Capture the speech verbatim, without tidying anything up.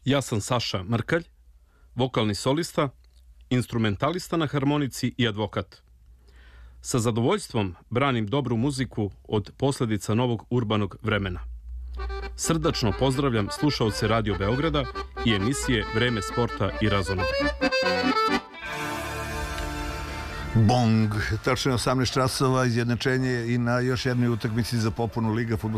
Ja sam Saša Mrkalj, vokalni solista, instrumentalista na harmonici i advokat. Sa zadovoljstvom branim dobru muziku od posljedica novog urbanog vremena. Srdačno pozdravljam slušaoce Radio Beograda i emisije Vreme sporta i razonode. Bong, tačno je osamnaest časova, izjednačenje i na još jednoj utakmici za popunu Liga fudbalskog